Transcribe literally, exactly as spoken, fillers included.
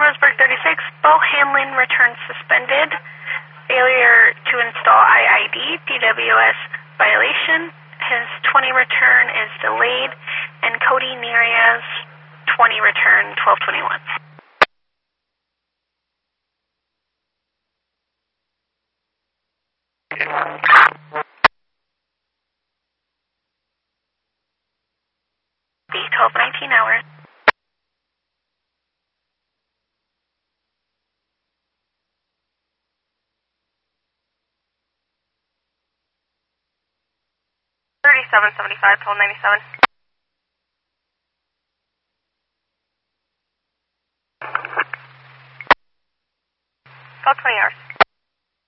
Lawrenceburg thirty-six, Bo Hamlin return suspended. Failure to install I I D, P W S violation. His twenty return is delayed. And Cody Neria's twenty return, twelve twenty-one. The twelve nineteen hours. thirty-seven seventy-five, twelve ninety-seven. twelve twenty hours.